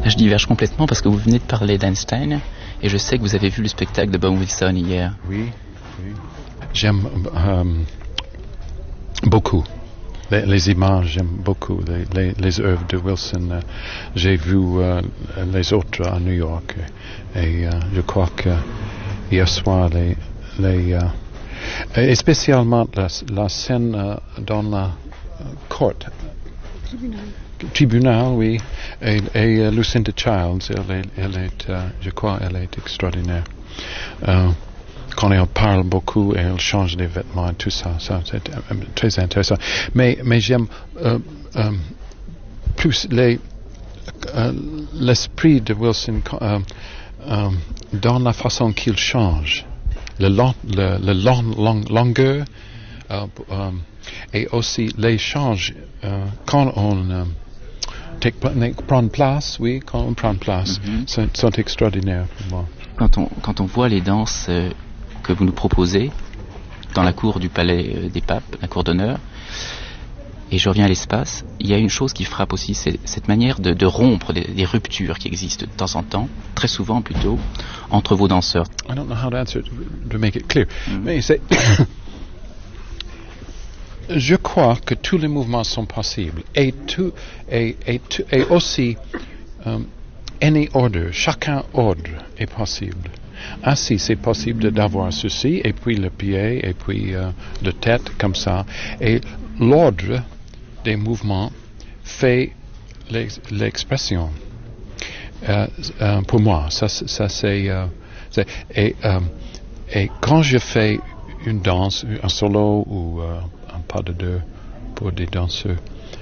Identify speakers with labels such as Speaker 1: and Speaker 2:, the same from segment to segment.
Speaker 1: Là, je diverge complètement parce que vous venez de parler d'Einstein et je sais que vous avez vu le spectacle de Bob Wilson hier.
Speaker 2: Oui. J'aime beaucoup. Les images, j'aime beaucoup les œuvres de Wilson. J'ai vu les autres à New York et je crois que hier soir, et spécialement la scène dans la cour. Tribunal, oui. Et Lucinda Childs, elle est, je crois, elle est extraordinaire. Quand elle parle beaucoup et elle change les vêtements et tout ça, c'est très intéressant. Mais j'aime plus l'esprit de Wilson dans la façon qu'il change, la longueur et aussi les changes quand on prend place, quand on prend place, sont extraordinaires pour moi.
Speaker 1: Quand on voit les danses que vous nous proposez dans la cour du Palais des Papes, la cour d'honneur, et je reviens à l'espace, il y a une chose qui frappe aussi, c'est cette manière de rompre des ruptures qui existent de temps en temps, très souvent plutôt, entre vos danseurs.
Speaker 2: I don't know how to answer to make it clear. Mais c'est je crois que tous les mouvements sont possibles et aussi any order, chacun ordre est possible. Ainsi, c'est possible d'avoir ceci et puis le pied et puis la tête comme ça. Et l'ordre des mouvements fait l'expression. Pour moi, ça c'est et quand je fais une danse, un solo ou un pas de deux pour des danseurs,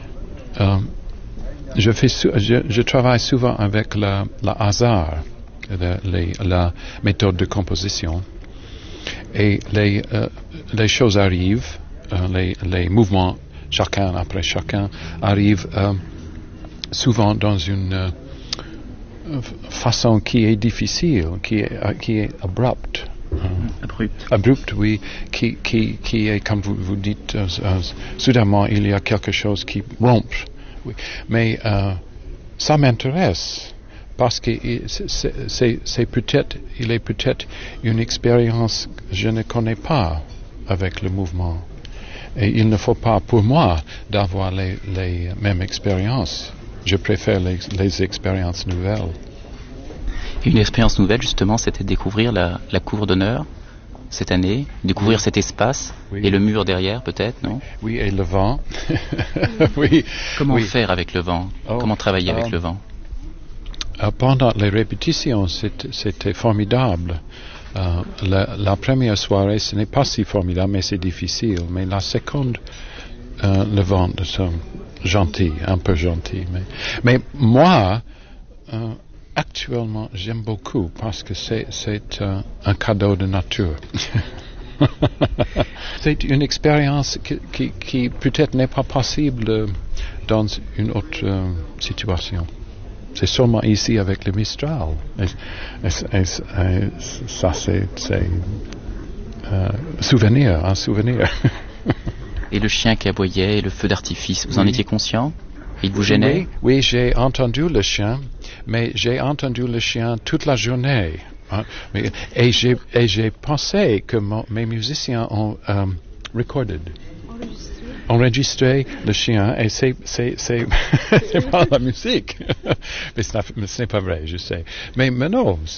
Speaker 2: je travaille souvent avec le hasard, la méthode de composition, et les choses arrivent, les mouvements chacun après chacun arrivent souvent dans une façon qui est difficile, qui est abrupte. Abrupt, oui, qui est, comme vous dites, soudainement, il y a quelque chose qui rompt. Oui. Mais ça m'intéresse, parce que c'est peut-être une expérience que je ne connais pas avec le mouvement. Et il ne faut pas, pour moi, d'avoir les mêmes expériences. Je préfère les expériences nouvelles.
Speaker 1: Une expérience nouvelle, justement, c'était de découvrir la cour d'honneur cette année, découvrir cet espace et le mur derrière, peut-être, non?
Speaker 2: Oui, et le vent. Oui.
Speaker 1: Comment faire avec le vent? Comment travailler avec le vent?
Speaker 2: Pendant les répétitions, c'était formidable. La première soirée, ce n'est pas si formidable, mais c'est difficile. Mais la seconde, le vent, c'est gentil, un peu gentil. Mais moi, actuellement, j'aime beaucoup parce que c'est un cadeau de nature. C'est une expérience qui peut-être n'est pas possible dans une autre situation. C'est seulement ici avec le Mistral. Et ça, c'est un souvenir.
Speaker 1: Et le chien qui aboyait, et le feu d'artifice, vous en étiez conscient? Il vous gênait?
Speaker 2: Oui, j'ai entendu le chien, mais j'ai entendu le chien toute la journée. Hein, et j'ai pensé que mes musiciens ont enregistré le chien, et c'est pas la musique. Mais ce n'est pas vrai, je sais. Mais non,